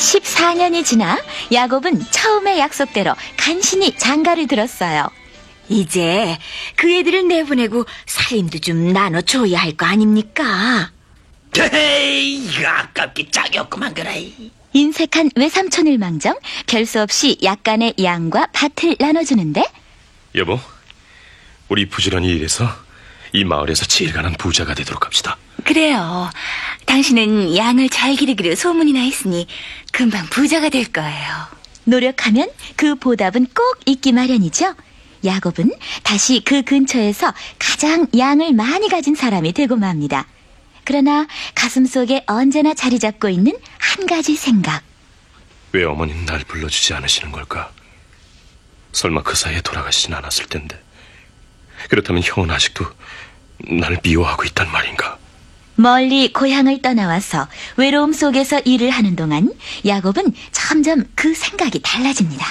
14년이 지나 야곱은 처음의 약속대로 간신히 장가를 들었어요. 이제 그 애들을 내보내고 살림도 좀 나눠줘야 할 거 아닙니까? 에이, 이거 아깝게 짝이 없구만 그래. 인색한 외삼촌을 망정 별 수 없이 약간의 양과 밭을 나눠주는데, 여보, 우리 부지런히 일해서 이 마을에서 제일 가난 부자가 되도록 합시다. 그래요. 당신은 양을 잘 기르기로 소문이 나 있으니 금방 부자가 될 거예요. 노력하면 그 보답은 꼭 있기 마련이죠. 야곱은 다시 그 근처에서 가장 양을 많이 가진 사람이 되고 맙니다. 그러나 가슴속에 언제나 자리 잡고 있는 한 가지 생각. 왜 어머니는 날 불러주지 않으시는 걸까? 설마 그 사이에 돌아가시진 않았을 텐데. 그렇다면 형은 아직도 날 미워하고 있단 말인가? 멀리 고향을 떠나와서 외로움 속에서 일을 하는 동안 야곱은 점점 그 생각이 달라집니다.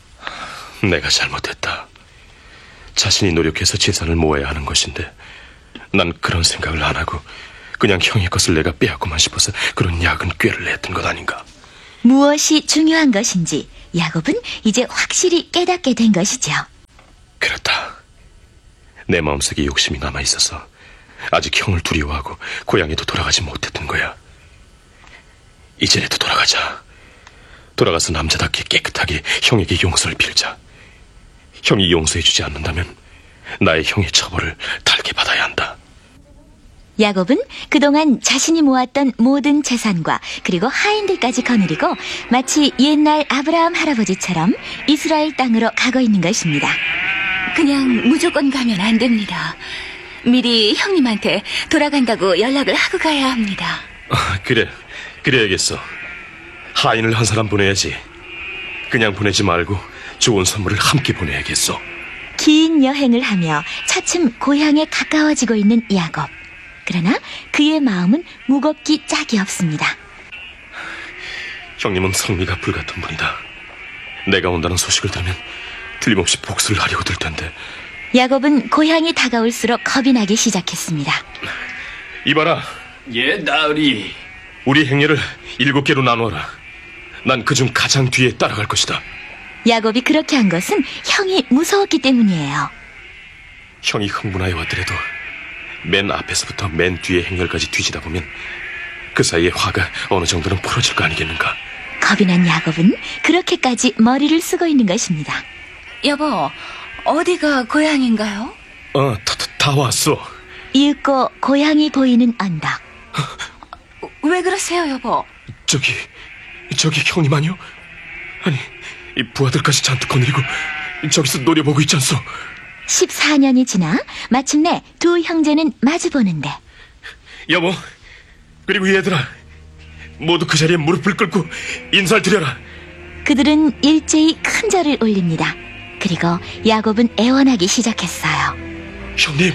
내가 잘못했다. 자신이 노력해서 재산을 모아야 하는 것인데 난 그런 생각을 안 하고 그냥 형의 것을 내가 빼앗고만 싶어서 그런 야근 꾀를 냈던 것 아닌가? 무엇이 중요한 것인지 야곱은 이제 확실히 깨닫게 된 것이죠. 그렇다. 내 마음속에 욕심이 남아있어서 아직 형을 두려워하고 고향에도 돌아가지 못했던 거야. 이제라도 돌아가자. 돌아가서 남자답게 깨끗하게 형에게 용서를 빌자. 형이 용서해주지 않는다면 나의 형의 처벌을 달게 받아야 한다. 야곱은 그동안 자신이 모았던 모든 재산과 그리고 하인들까지 거느리고 마치 옛날 아브라함 할아버지처럼 이스라엘 땅으로 가고 있는 것입니다. 그냥 무조건 가면 안 됩니다. 미리 형님한테 돌아간다고 연락을 하고 가야 합니다. 그래, 그래야겠어. 하인을 한 사람 보내야지. 그냥 보내지 말고 좋은 선물을 함께 보내야겠어. 긴 여행을 하며 차츰 고향에 가까워지고 있는 야곱. 그러나 그의 마음은 무겁기 짝이 없습니다. 형님은 성미가 불같은 분이다. 내가 온다는 소식을 들으면 틀림없이 복수를 하려고 들 텐데. 야곱은 고향이 다가올수록 겁이 나기 시작했습니다. 이봐라. 예, 나으리. 우리 행렬을 7개로 나누어라. 난 그중 가장 뒤에 따라갈 것이다. 야곱이 그렇게 한 것은 형이 무서웠기 때문이에요. 형이 흥분하여 왔더라도 맨 앞에서부터 맨 뒤에 행렬까지 뒤지다 보면 그 사이에 화가 어느 정도는 풀어질 거 아니겠는가? 겁이 난 야곱은 그렇게까지 머리를 쓰고 있는 것입니다. 여보, 어디가 고향인가요? 다 왔어. 이윽고 고향이 보이는 언덕. 왜 그러세요, 여보? 저기 형님 아니요? 아니, 이 부하들까지 잔뜩 거느리고 저기서 노려보고 있지 않소? 14년이 지나 마침내 두 형제는 마주보는데, 여보, 그리고 얘들아, 모두 그 자리에 무릎을 꿇고 인사를 드려라. 그들은 일제히 큰 절을 올립니다. 그리고 야곱은 애원하기 시작했어요. 형님,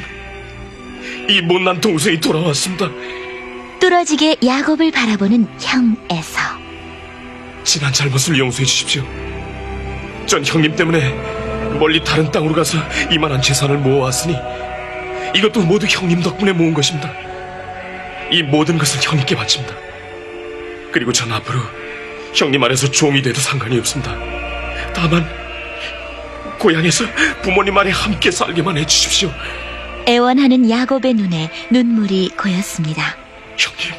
이 못난 동생이 돌아왔습니다. 뚫어지게 야곱을 바라보는 형 에서. 지난 잘못을 용서해 주십시오. 전 형님 때문에 멀리 다른 땅으로 가서 이만한 재산을 모아왔으니 이것도 모두 형님 덕분에 모은 것입니다. 이 모든 것을 형님께 바칩니다. 그리고 전 앞으로 형님 안에서 종이 돼도 상관이 없습니다. 다만 고향에서 부모님 안에 함께 살게만 해주십시오. 애원하는 야곱의 눈에 눈물이 고였습니다. 형님,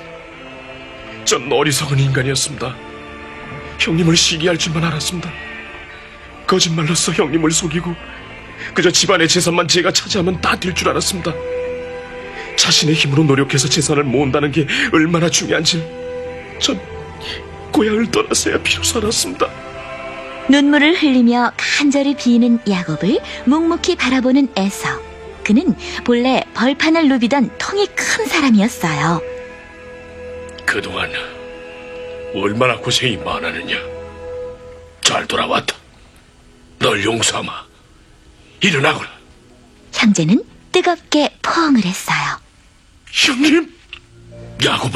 전 어리석은 인간이었습니다. 형님을 시기할 줄만 알았습니다. 거짓말로써 형님을 속이고 그저 집안의 재산만 제가 차지하면 다 될 줄 알았습니다. 자신의 힘으로 노력해서 재산을 모은다는 게 얼마나 중요한지 전 고향을 떠나서야 비로소 알았습니다. 눈물을 흘리며 간절히 비는 야곱을 묵묵히 바라보는 에서. 그는 본래 벌판을 누비던 통이 큰 사람이었어요. 그동안 얼마나 고생이 많았느냐. 잘 돌아왔다. 널 용서하마. 일어나거라. 형제는 뜨겁게 포옹을 했어요. 형님! 야곱아.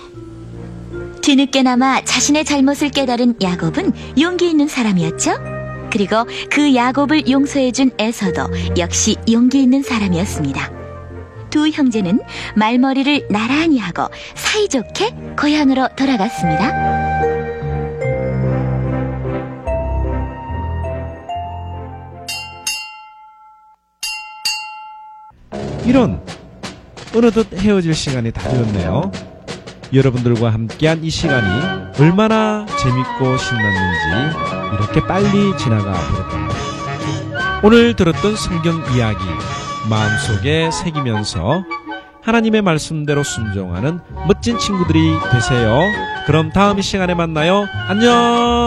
뒤늦게나마 자신의 잘못을 깨달은 야곱은 용기 있는 사람이었죠. 그리고 그 야곱을 용서해준 에서도 역시 용기 있는 사람이었습니다. 두 형제는 말머리를 나란히 하고 사이좋게 고향으로 돌아갔습니다. 이런 어느덧 헤어질 시간이 다 되었네요. 여러분들과 함께한 이 시간이 얼마나 재밌고 신났는지 이렇게 빨리 지나가 버렸답니다. 오늘 들었던 성경 이야기 마음속에 새기면서 하나님의 말씀대로 순종하는 멋진 친구들이 되세요. 그럼 다음 이 시간에 만나요. 안녕.